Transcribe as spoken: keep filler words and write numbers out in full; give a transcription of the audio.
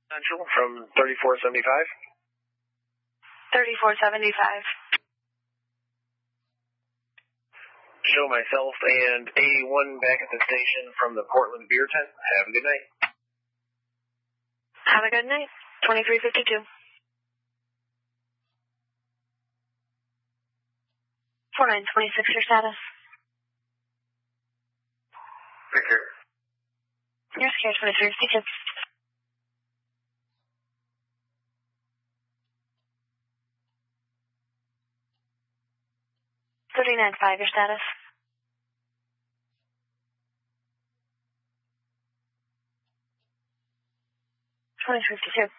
Central from thirty-four seventy-five. thirty-four seventy-five. Show myself and A one back at the station from the Portland Beer Tent. Have a good night. Have a good night. twenty-three fifty-two. four nine twenty-six, your status. Secure. You're secure, twenty-three fifty-two. thirty-nine five, your status. twenty-three fifty-two.